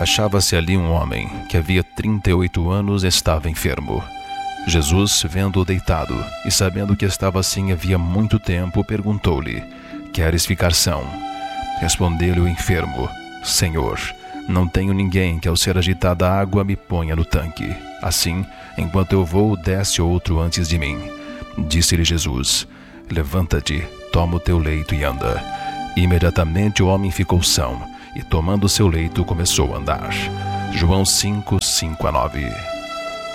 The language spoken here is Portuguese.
achava-se ali um homem que havia 38 anos estava enfermo. Jesus, vendo-o deitado e sabendo que estava assim havia muito tempo, perguntou-lhe: Queres ficar são? Respondeu-lhe o enfermo: Senhor, não tenho ninguém que ao ser agitada a água me ponha no tanque. Assim, enquanto eu vou, desce outro antes de mim. Disse-lhe Jesus: Levanta-te, toma o teu leito e anda. Imediatamente o homem ficou são e, tomando seu leito, começou a andar. João 5:5-9.